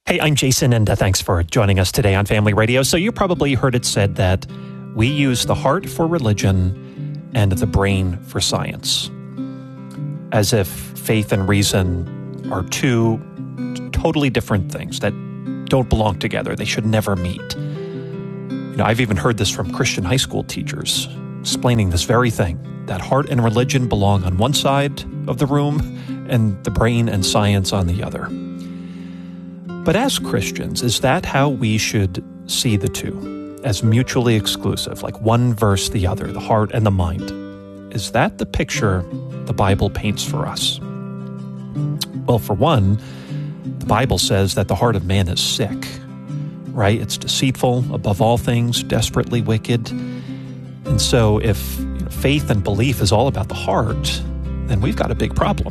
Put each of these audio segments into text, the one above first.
Hey, I'm Jason, and thanks for joining us today on Family Radio. So you probably heard it said that we use the heart for religion and the brain for science, as if faith and reason are two totally different things that don't belong together. They should never meet. I've even heard this from Christian high school teachers explaining this very thing, that heart and religion belong on one side of the room and the brain and science on the other. But as Christians, is that how we should see the two, as mutually exclusive, like one versus the other, the heart and the mind? Is that the picture the Bible paints for us? Well, for one, the Bible says that the heart of man is sick, right? It's deceitful, above all things, desperately wicked. And so if faith and belief is all about the heart, then we've got a big problem.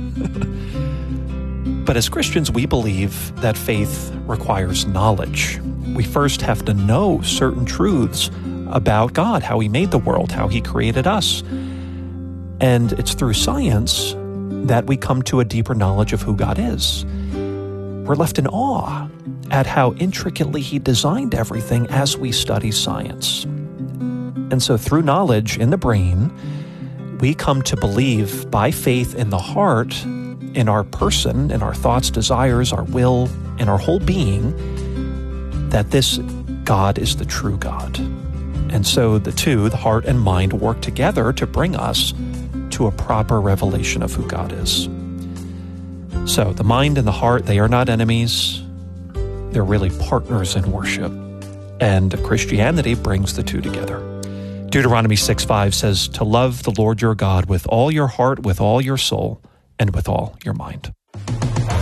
But as Christians, we believe that faith requires knowledge. We first have to know certain truths about God, how He made the world, how He created us. And it's through science that we come to a deeper knowledge of who God is. We're left in awe at how intricately He designed everything as we study science. And so through knowledge in the brain, we come to believe by faith in the heart, in our person, in our thoughts, desires, our will, in our whole being, that this God is the true God. And so the two, the heart and mind, work together to bring us to a proper revelation of who God is. So the mind and the heart, they are not enemies. They're really partners in worship. And Christianity brings the two together. Deuteronomy 6:5 says, to love the Lord your God with all your heart, with all your soul, and with all your mind.